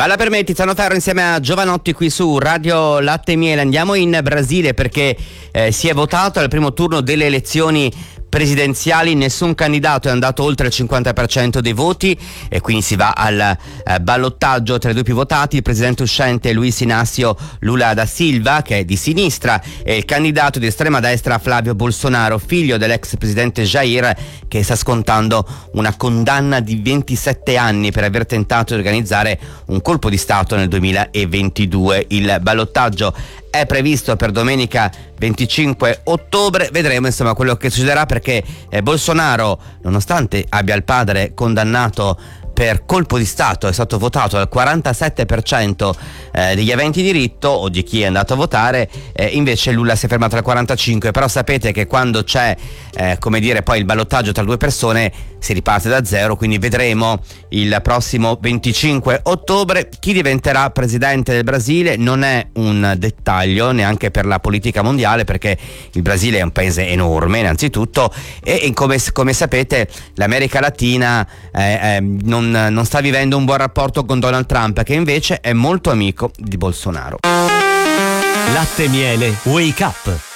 Balla per me, Tiziano Ferro insieme a Giovanotti qui su Radio Latte e Miele. Andiamo in Brasile perché si è votato al primo turno delle elezioni presidenziali. Nessun candidato è andato oltre il 50% dei voti e quindi si va al ballottaggio tra i due più votati, il presidente uscente Luiz Inácio Lula da Silva, che è di sinistra, e il candidato di estrema destra Flávio Bolsonaro, figlio dell'ex presidente Jair, che sta scontando una condanna di 27 anni per aver tentato di organizzare un colpo di stato nel 2022. Il ballottaggio è previsto per domenica 25 ottobre, vedremo insomma quello che succederà, perché Bolsonaro, nonostante abbia il padre condannato per colpo di stato, è stato votato al 47% degli aventi diritto o di chi è andato a votare, invece Lula si è fermato al 45%. Però sapete che quando c'è poi il ballottaggio tra due persone si riparte da zero, quindi vedremo il prossimo 25 ottobre chi diventerà presidente del Brasile. Non è un dettaglio neanche per la politica mondiale, perché il Brasile è un paese enorme innanzitutto e come sapete l'America Latina non sta vivendo un buon rapporto con Donald Trump, che invece è molto amico di Bolsonaro. Latte e Miele Wake Up.